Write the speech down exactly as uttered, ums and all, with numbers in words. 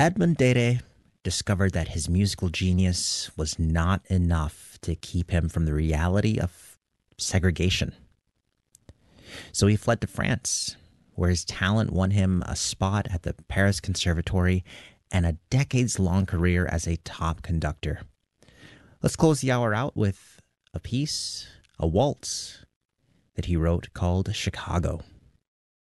Edmund Dede discovered that his musical genius was not enough to keep him from the reality of segregation. So he fled to France, where his talent won him a spot at the Paris Conservatory and a decades-long career as a top conductor. Let's close the hour out with a piece, a waltz, that he wrote called Chicago.